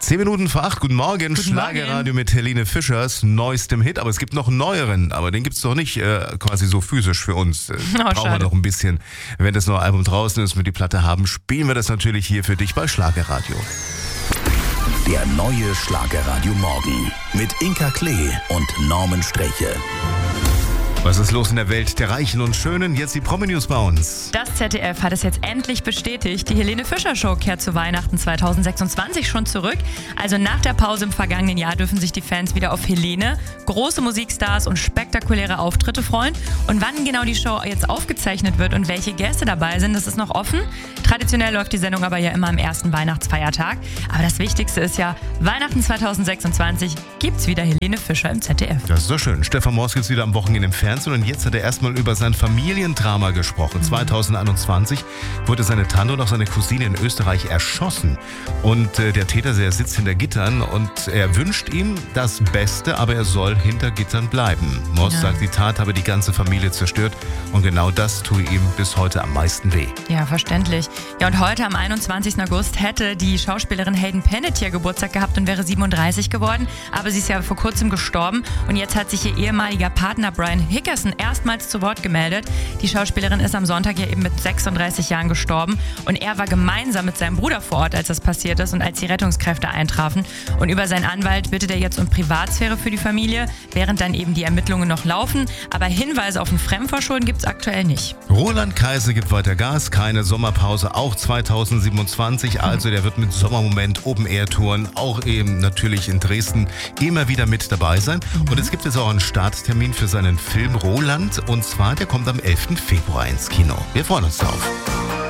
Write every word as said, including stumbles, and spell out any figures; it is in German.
Zehn Minuten vor acht, guten Morgen, Guten Schlagerradio Morgen. mit Helene Fischers neuestem Hit, aber es gibt noch einen neueren, aber den gibt's doch nicht äh, quasi so physisch für uns. Äh, Oh, brauchen wir schade. noch ein bisschen. Wenn das neue Album draußen ist und wir die Platte haben, spielen wir das natürlich hier für dich bei Schlagerradio. Der neue Schlagerradio Morgen mit Inka Klee und Norman Streche. Was ist los in der Welt der Reichen und Schönen? Jetzt die Promi-News bei uns. Das Z D F hat es jetzt endlich bestätigt. Die Helene Fischer Show kehrt zu Weihnachten zwanzig sechsundzwanzig schon zurück. Also nach der Pause im vergangenen Jahr dürfen sich die Fans wieder auf Helene, große Musikstars und spektakuläre Auftritte freuen. Und wann genau die Show jetzt aufgezeichnet wird und welche Gäste dabei sind, das ist noch offen. Traditionell läuft die Sendung aber ja immer am ersten Weihnachtsfeiertag. Aber das Wichtigste ist ja, Weihnachten zwanzig sechsundzwanzig gibt's wieder Helene Fischer im Z D F. Das ist doch schön. Stefan Moors ist wieder am Wochenende im Fernsehen und jetzt hat er erstmal über sein Familiendrama gesprochen. zwanzig einundzwanzig wurde seine Tante und auch seine Cousine in Österreich erschossen. Und äh, der Täter, der sitzt hinter Gittern und er wünscht ihm das Beste, aber er soll hinter Gittern bleiben. Moors Ja. sagt, die Tat habe die ganze Familie zerstört und genau das tue ihm bis heute am meisten weh. Ja, verständlich. Ja, und heute am einundzwanzigsten August hätte die Schauspielerin Hayden Panettiere Geburtstag gehabt und wäre siebenunddreißig geworden. Aber sie ist ja vor kurzem gestorben und jetzt hat sich ihr ehemaliger Partner Brian Hickerson erstmals zu Wort gemeldet. Die Schauspielerin ist am Sonntag ja eben mit sechsunddreißig Jahren gestorben und er war gemeinsam mit seinem Bruder vor Ort, als das passiert ist und als die Rettungskräfte eintrafen. Und über seinen Anwalt bittet er jetzt um Privatsphäre für die Familie, während dann eben die Ermittlungen noch laufen. Aber Hinweise auf ein Fremdverschulden gibt es aktuell nicht. Roland Kaiser gibt weiter Gas, keine Sommerpause, auch zwanzig siebenundzwanzig. Also der wird mit Sommermoment, Open-Air-Touren, auch eben natürlich in Dresden immer wieder mit dabei sein. Und es gibt jetzt auch einen Starttermin für seinen Film Roland. Und zwar, der kommt am elften Februar ins Kino. Wir freuen uns drauf.